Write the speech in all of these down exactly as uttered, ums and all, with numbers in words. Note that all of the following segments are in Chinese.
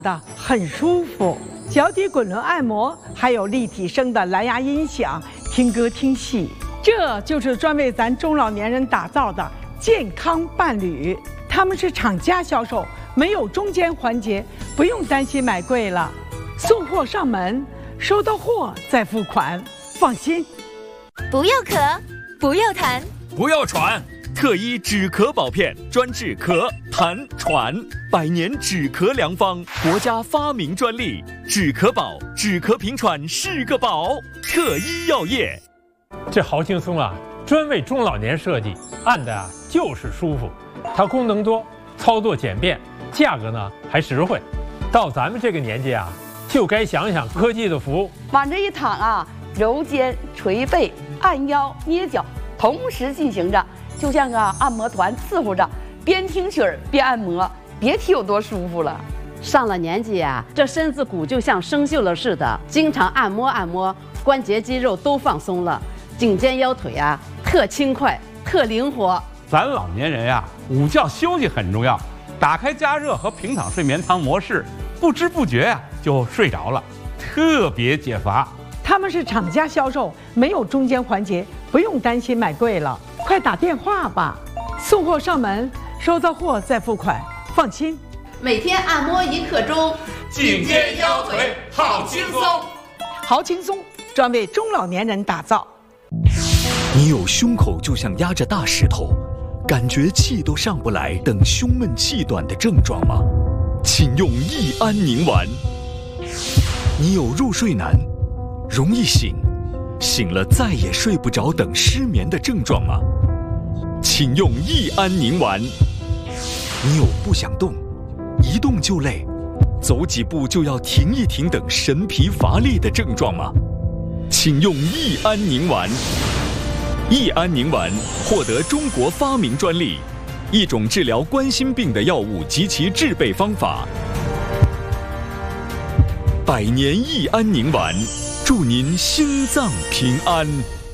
的很舒服，脚底滚轮按摩，还有立体声的蓝牙音响，听歌听戏，这就是专为咱中老年人打造的健康伴侣。他们是厂家销售，没有中间环节，不用担心买贵了。送货上门，收到货再付款，放心。 不要咳，不要痰， 不要喘。特医止咳宝片专治咳、痰、喘，百年止咳良方，国家发明专利。止咳宝，止咳平喘是个宝。特医药业， 这好轻松啊！专为中老年设计，按的啊就是舒服。它功能多，操作简便，价格呢还实惠。到咱们这个年纪啊，就该想想科技的福。 往这一躺啊，揉肩、捶背、按腰、捏脚，同时进行着。就像个按摩团伺候着，边听曲儿边按摩，别提有多舒服了。 上了年纪啊，这身子骨就像生锈了似的，经常按摩按摩，关节肌肉都放松了，颈肩腰腿啊特轻快，特灵活。 咱老年人呀、啊，午觉休息很重要，打开加热和平躺睡眠汤模式，不知不觉呀、啊、就睡着了，特别解乏。 他们是厂家销售，没有中间环节，不用担心买贵了。快打电话吧，送货上门，收到货再付款，放心。 每天按摩一刻钟， 颈肩腰腿好轻松， 好轻松，专为中老年人打造。 你有胸口就像压着大石头，感觉气都上不来等胸闷气短的症状吗？请用益安宁丸。你有入睡难，容易醒，醒了再也睡不着等失眠的症状吗？请用益安宁丸。你有不想动，一动就累，走几步就要停一停等神疲乏力的症状吗？请用益安宁丸。益安宁丸获得中国发明专利，一种治疗冠心病的药物及其制备方法。百年益安宁丸，祝您心脏平安。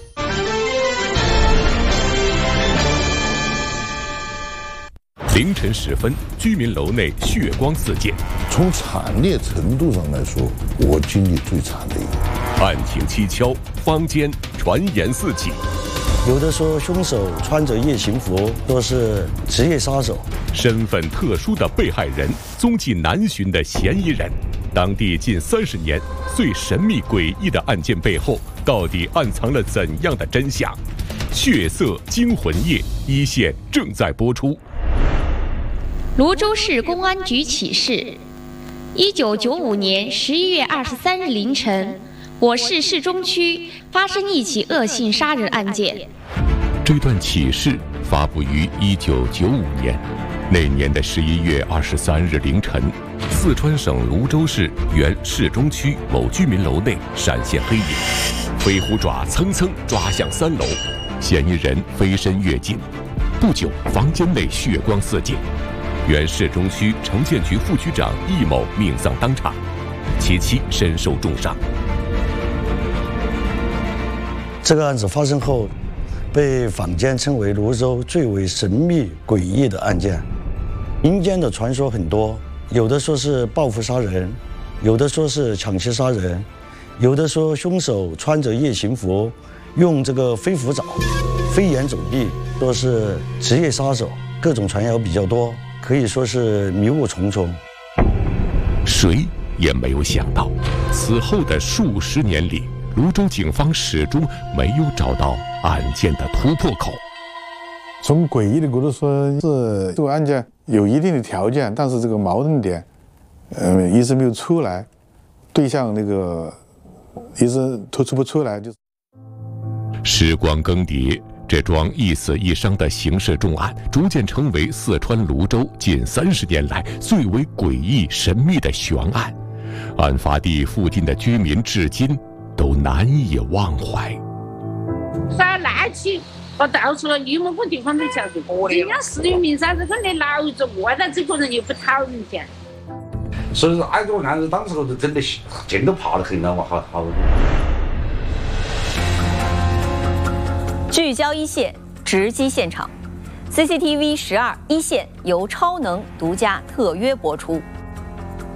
凌晨时分，居民楼内血光四溅。 从惨烈程度上来说，我经历最惨的一个。 案情蹊跷，坊间传言四起。 有的说凶手穿着夜行服，说是职业杀手。 身份特殊的被害人，踪迹难寻的嫌疑人。当地近三十年最神秘诡异的案件背后，到底暗藏了怎样的真相？血色惊魂夜，一线正在播出。 泸州市公安局启示：一九九五年十一月二十三日凌晨，我市市中区发生一起恶性杀人案件。 这段启事发布于一九九五年，那年的十一月二十三日凌晨，四川省泸州市原市中区某居民楼内闪现黑影，飞虎爪蹭蹭抓向三楼，嫌疑人飞身跃进，不久房间内血光四溅。原市中区城建局副局长易某命丧当场，其妻身受重伤。 这个案子发生后，被坊间称为泸州最为神秘诡异的案件。民间的传说很多，有的说是报复杀人，有的说是抢劫杀人，有的说凶手穿着夜行服，用这个飞虎爪飞檐走壁，说是职业杀手，各种传谣比较多，可以说是迷雾重重。 谁也没有想到，此后的数十年里，泸州警方始终没有找到案件的突破口。 从诡异的角度说，是这个案件有一定的条件，但是这个矛盾点，呃，一直没有出来，对象那个一直突出不出来，就是。 时光更迭，这桩一死一伤的刑事重案，逐渐成为四川泸州近三十年来最为诡异神秘的悬案。案发地附近的居民至今都难以忘怀。 耍烂气，我到处了，你们个地方都叫这个。人家市民噻，这个你老子我但这个人又不讨人嫌。 所以说，挨着案子当时候就真的劲都怕得很了，我好好。 聚焦一线，直击现场。C C T V 十二一线由超能独家特约播出。